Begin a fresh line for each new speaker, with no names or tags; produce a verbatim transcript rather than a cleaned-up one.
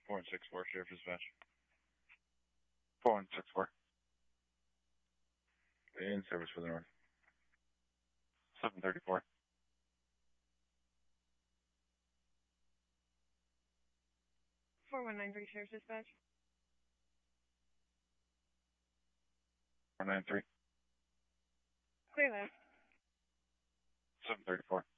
four one six four, Sheriff Dispatch. four one six four. In service for the north. seven thirty-four.
four one nine three, Sheriff Dispatch.
four nine three.
Clear that.
seven thirty-four.